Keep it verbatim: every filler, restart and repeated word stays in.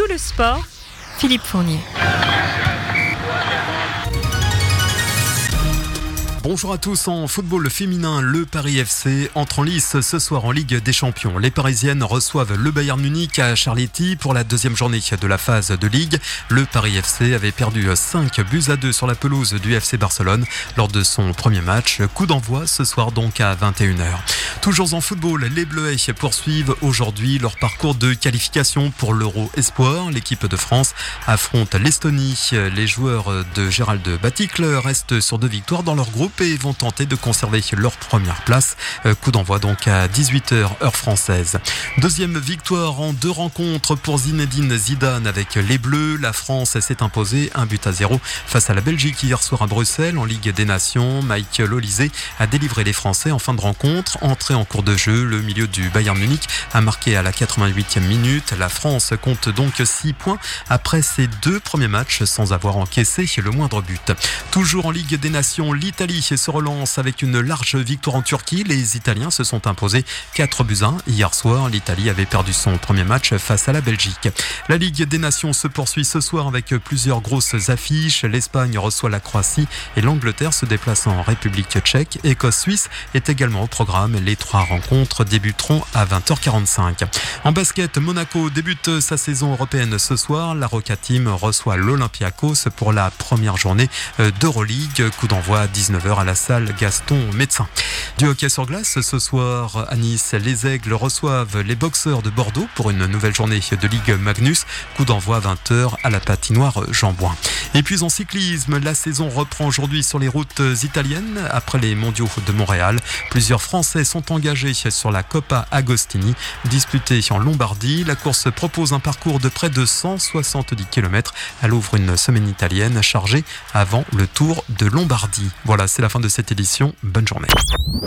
le sport, Philippe Fournier. Bonjour à tous. En football féminin, le Paris F C entre en lice ce soir en Ligue des Champions. Les Parisiennes reçoivent le Bayern Munich à Charletti pour la deuxième journée de la phase de Ligue. Le Paris F C avait perdu cinq buts à deux sur la pelouse du F C Barcelone lors de son premier match. Coup d'envoi ce soir donc à vingt et une heures. Toujours en football, les Bleuets poursuivent aujourd'hui leur parcours de qualification pour l'Euro Espoir. L'équipe de France affronte l'Estonie. Les joueurs de Gérald Baticle restent sur deux victoires dans leur groupe et vont tenter de conserver leur première place. Coup d'envoi donc à dix-huit heures heure française. Deuxième victoire en deux rencontres pour Zinedine Zidane avec les Bleus. La France s'est imposée un but à zéro face à la Belgique hier soir à Bruxelles en Ligue des Nations. Michael Olise a délivré les Français en fin de rencontre. Entré en cours de jeu, le milieu du Bayern Munich a marqué à la quatre-vingt-huitième minute. La France compte donc six points après ses deux premiers matchs sans avoir encaissé le moindre but. Toujours en Ligue des Nations, l'Italie se relance avec une large victoire en Turquie. Les Italiens se sont imposés quatre buts à un. Hier soir, l'Italie avait perdu son premier match face à la Belgique. La Ligue des Nations se poursuit ce soir avec plusieurs grosses affiches. L'Espagne reçoit la Croatie et l'Angleterre se déplace en République tchèque. Écosse-Suisse est également au programme. Les trois rencontres débuteront à vingt heures quarante-cinq. En basket, Monaco débute sa saison européenne ce soir. La Roca Team reçoit l'Olympiakos pour la première journée d'Euroleague. Coup d'envoi à dix-neuf heures à la salle Gaston Médecin. Du hockey sur glace, ce soir à Nice, les Aigles reçoivent les boxeurs de Bordeaux pour une nouvelle journée de Ligue Magnus. Coup d'envoi à vingt heures à la patinoire Jean Bouin. Et puis en cyclisme, la saison reprend aujourd'hui sur les routes italiennes. Après les mondiaux de Montréal, plusieurs Français sont engagés sur la Coppa Agostini, disputée en Lombardie. La course propose un parcours de près de cent soixante-dix kilomètres. Elle ouvre une semaine italienne chargée avant le Tour de Lombardie. Voilà, c'est la fin de cette édition. Bonne journée.